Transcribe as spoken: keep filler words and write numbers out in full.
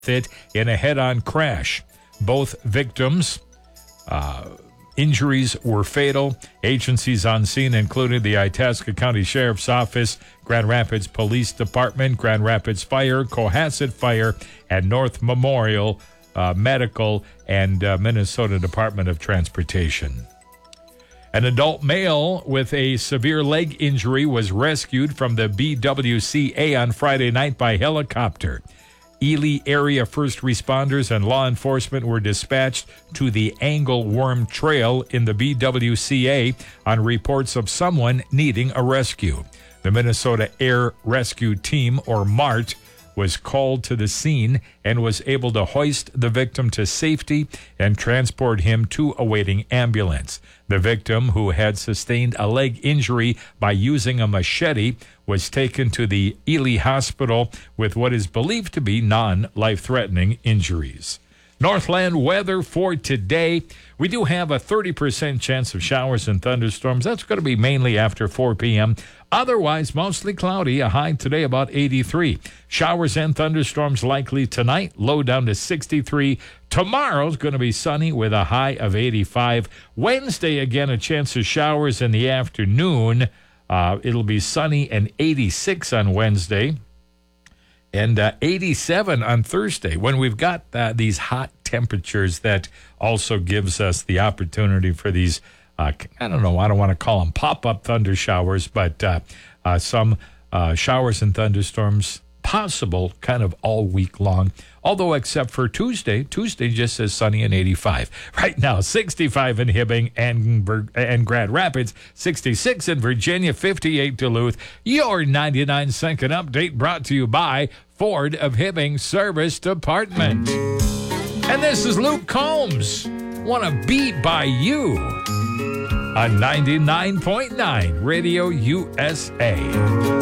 it in a head-on crash. Both victims' uh, injuries were fatal. Agencies on scene included the Itasca County Sheriff's Office, Grand Rapids Police Department, Grand Rapids Fire, Cohasset Fire, and North Memorial uh, Medical and uh, Minnesota Department of Transportation. An adult male with a severe leg injury was rescued from the B W C A on Friday night by helicopter. Ely area first responders and law enforcement were dispatched to the Angle Worm Trail in the B W C A on reports of someone needing a rescue. The Minnesota Air Rescue Team, or MART, was called to the scene and was able to hoist the victim to safety and transport him to a waiting ambulance. The victim, who had sustained a leg injury by using a machete, was taken to the Ely Hospital with what is believed to be non-life-threatening injuries. Northland weather for today. We do have a thirty percent chance of showers and thunderstorms. That's going to be mainly after four p.m. Otherwise, mostly cloudy. A high today about eighty-three. Showers and thunderstorms likely tonight. Low down to sixty-three. Tomorrow's going to be sunny with a high of eighty-five. Wednesday, again, a chance of showers in the afternoon. Uh, it'll be sunny and eighty-six on Wednesday. And uh, eighty-seven on Thursday, when we've got uh, these hot temperatures, that also gives us the opportunity for these, uh, I don't know, I don't want to call them pop-up thunder showers, but uh, uh, some uh, showers and thunderstorms possible kind of all week long. Although except for Tuesday, Tuesday just says sunny and eighty-five. Right now, sixty-five in Hibbing and, and Grand Rapids, sixty-six in Virginia, fifty-eight Duluth. Your ninety-nine second update brought to you by Ford of Hibbing Service Department. And this is Luke Combs. Wanna Be By You on ninety-nine point nine Radio U S A.